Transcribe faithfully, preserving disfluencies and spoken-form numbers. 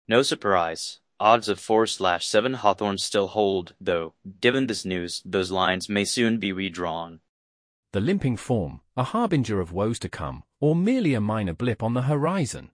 No surprise. Odds of four slash seven Hawthorn still hold, though, given this news, those lines may soon be redrawn. The limping form, a harbinger of woes to come, or merely a minor blip on the horizon?